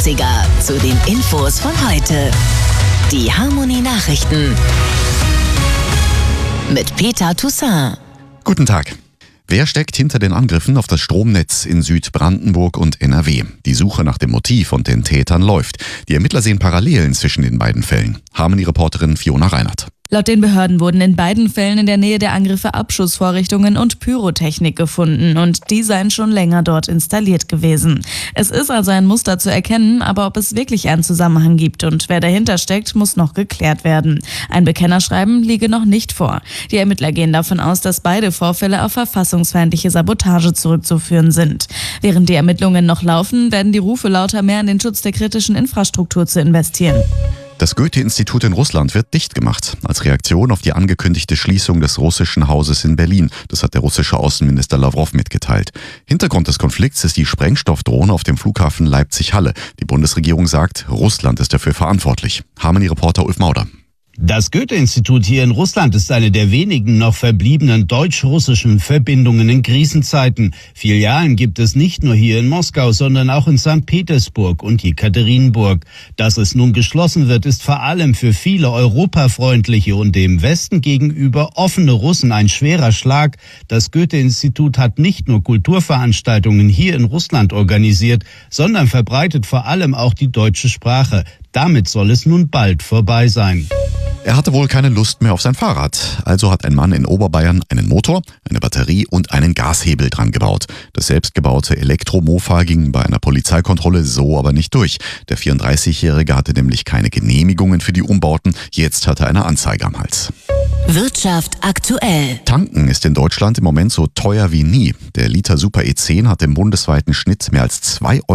80er zu den Infos von heute. Die Harmony Nachrichten mit Peter Toussaint. Guten Tag. Wer steckt hinter den Angriffen auf das Stromnetz in Südbrandenburg und NRW? Die Suche nach dem Motiv und den Tätern läuft. Die Ermittler sehen Parallelen zwischen den beiden Fällen. Harmony-Reporterin Fiona Reinhardt. Laut den Behörden wurden in beiden Fällen in der Nähe der Angriffe Abschussvorrichtungen und Pyrotechnik gefunden und die seien schon länger dort installiert gewesen. Es ist also ein Muster zu erkennen, aber ob es wirklich einen Zusammenhang gibt und wer dahinter steckt, muss noch geklärt werden. Ein Bekennerschreiben liege noch nicht vor. Die Ermittler gehen davon aus, dass beide Vorfälle auf verfassungsfeindliche Sabotage zurückzuführen sind. Während die Ermittlungen noch laufen, werden die Rufe lauter, mehr in den Schutz der kritischen Infrastruktur zu investieren. Das Goethe-Institut in Russland wird dicht gemacht, als Reaktion auf die angekündigte Schließung des russischen Hauses in Berlin. Das hat der russische Außenminister Lawrow mitgeteilt. Hintergrund des Konflikts ist die Sprengstoffdrohne auf dem Flughafen Leipzig-Halle. Die Bundesregierung sagt, Russland ist dafür verantwortlich. Harmony-Reporter Ulf Mauder. Das Goethe-Institut hier in Russland ist eine der wenigen noch verbliebenen deutsch-russischen Verbindungen in Krisenzeiten. Filialen gibt es nicht nur hier in Moskau, sondern auch in St. Petersburg und Jekaterinburg. Dass es nun geschlossen wird, ist vor allem für viele europafreundliche und dem Westen gegenüber offene Russen ein schwerer Schlag. Das Goethe-Institut hat nicht nur Kulturveranstaltungen hier in Russland organisiert, sondern verbreitet vor allem auch die deutsche Sprache. Damit soll es nun bald vorbei sein. Er hatte wohl keine Lust mehr auf sein Fahrrad. Also hat ein Mann in Oberbayern einen Motor, eine Batterie und einen Gashebel dran gebaut. Das selbstgebaute Elektromofa ging bei einer Polizeikontrolle so aber nicht durch. Der 34-Jährige hatte nämlich keine Genehmigungen für die Umbauten. Jetzt hat er eine Anzeige am Hals. Wirtschaft aktuell. Tanken ist in Deutschland im Moment so teuer wie nie. Der Liter Super E10 hat im bundesweiten Schnitt mehr als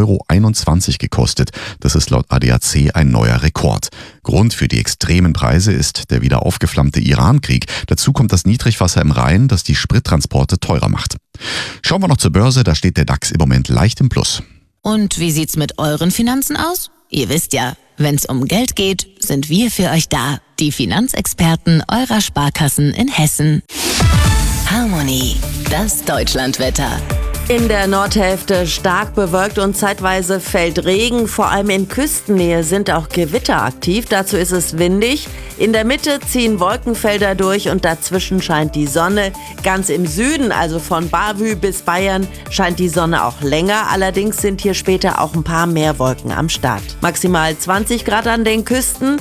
2,21 € gekostet. Das ist laut ADAC ein neuer Rekord. Grund für die extremen Preise ist der wieder aufgeflammte Iran-Krieg. Dazu kommt das Niedrigwasser im Rhein, das die Sprittransporte teurer macht. Schauen wir noch zur Börse, da steht der DAX im Moment leicht im Plus. Und wie sieht's mit euren Finanzen aus? Ihr wisst ja, wenn's um Geld geht, sind wir für euch da. Die Finanzexperten eurer Sparkassen in Hessen. Harmony, das Deutschlandwetter. In der Nordhälfte stark bewölkt und zeitweise fällt Regen. Vor allem in Küstennähe sind auch Gewitter aktiv. Dazu ist es windig. In der Mitte ziehen Wolkenfelder durch und dazwischen scheint die Sonne. Ganz im Süden, also von Bavü bis Bayern, scheint die Sonne auch länger. Allerdings sind hier später auch ein paar mehr Wolken am Start. Maximal 20 Grad an den Küsten,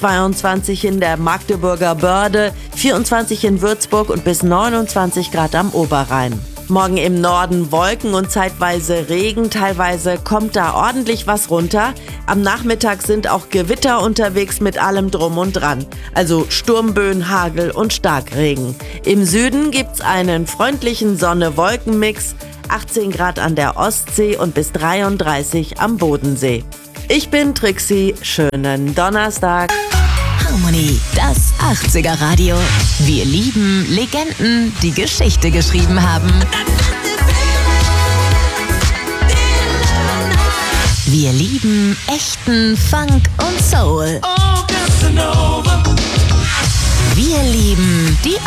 22 in der Magdeburger Börde, 24 in Würzburg und bis 29 Grad am Oberrhein. Morgen im Norden Wolken und zeitweise Regen, teilweise kommt da ordentlich was runter. Am Nachmittag sind auch Gewitter unterwegs mit allem Drum und Dran, also Sturmböen, Hagel und Starkregen. Im Süden gibt's einen freundlichen Sonne-Wolken-Mix, 18 Grad an der Ostsee und bis 33 am Bodensee. Ich bin Trixie, schönen Donnerstag. Harmony, das 80er Radio. Wir lieben Legenden, die Geschichte geschrieben haben. Wir lieben echten Funk und Soul. Wir lieben die